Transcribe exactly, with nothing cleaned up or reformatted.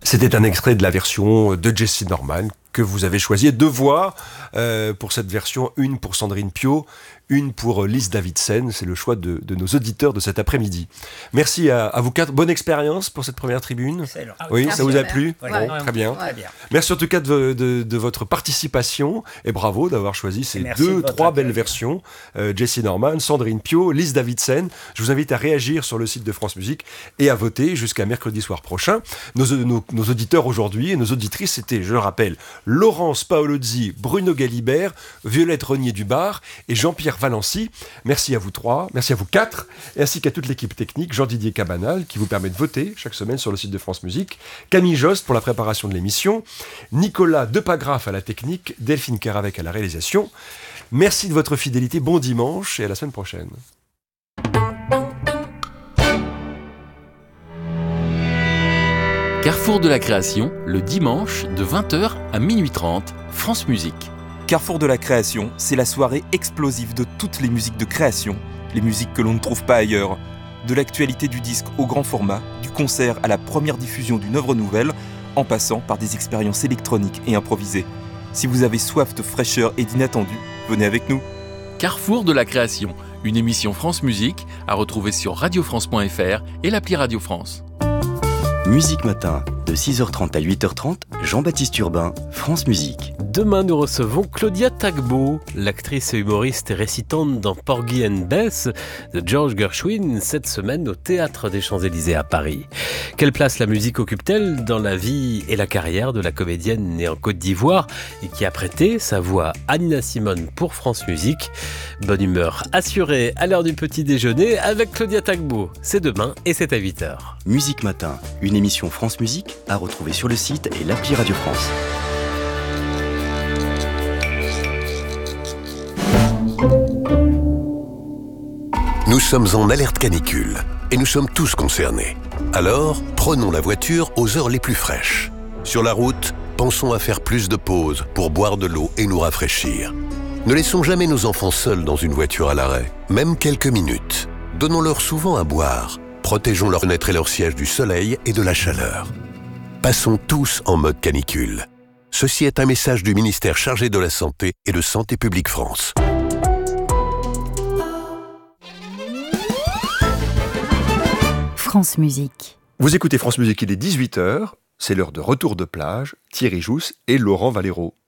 C'était un extrait de la version de Jessye Norman que vous avez choisi. Deux voix euh, pour cette version, une pour Sandrine Piau, une pour Lise Davidsen. C'est le choix de, de nos auditeurs de cet après-midi. Merci à, à vous quatre. Bonne expérience pour cette première tribune. Ah, oui, merci, ça vous a bien. plu ouais, bon, ouais, très bien. ouais, bien. Merci en tout cas de, de, de votre participation et bravo d'avoir choisi ces deux, trois accueil. belles versions. Euh, Jessye Norman, Sandrine Piau, Lise Davidsen. Je vous invite à réagir sur le site de France Musique et à voter jusqu'à mercredi soir prochain. Nos, nos, nos auditeurs aujourd'hui et nos auditrices, c'était, je le rappelle, Laurence Paolozzi, Bruno Galibert, Violette Renier-Dubar et Jean-Pierre Valency. Merci à vous trois, merci à vous quatre, ainsi qu'à toute l'équipe technique, Jean-Didier Cabanal, qui vous permet de voter chaque semaine sur le site de France Musique, Camille Jost pour la préparation de l'émission, Nicolas Depagraf à la technique, Delphine Caravec à la réalisation. Merci de votre fidélité, bon dimanche et à la semaine prochaine. Carrefour de la création, le dimanche de vingt heures à minuit trente, France Musique. Carrefour de la création, c'est la soirée explosive de toutes les musiques de création, les musiques que l'on ne trouve pas ailleurs. De l'actualité du disque au grand format, du concert à la première diffusion d'une œuvre nouvelle, en passant par des expériences électroniques et improvisées. Si vous avez soif de fraîcheur et d'inattendu, venez avec nous. Carrefour de la création, une émission France Musique à retrouver sur radio france point f r et l'appli Radio France. Musique Matin, de six heures trente à huit heures trente, Jean-Baptiste Urbain, France Musique. Demain, nous recevons Claudia Tagbo, l'actrice et humoriste et récitante dans Porgy and Bess de George Gershwin, cette semaine au Théâtre des Champs-Élysées à Paris. Quelle place la musique occupe-t-elle dans la vie et la carrière de la comédienne née en Côte d'Ivoire et qui a prêté sa voix à Nina Simone pour France Musique? Bonne humeur assurée à l'heure du petit déjeuner avec Claudia Tagbo. C'est demain et c'est à huit heures. Musique Matin, une émission France Musique à retrouver sur le site et l'appli Radio France. Nous sommes en alerte canicule et nous sommes tous concernés. Alors, prenons la voiture aux heures les plus fraîches. Sur la route, pensons à faire plus de pauses pour boire de l'eau et nous rafraîchir. Ne laissons jamais nos enfants seuls dans une voiture à l'arrêt, même quelques minutes. Donnons-leur souvent à boire. Protégeons leurs fenêtres et leurs sièges du soleil et de la chaleur. Passons tous en mode canicule. Ceci est un message du ministère chargé de la Santé et de Santé publique France. France Musique. Vous écoutez France Musique, il est dix-huit heures, c'est l'heure de Retour de plage, Thierry Jousse et Laurent Valero.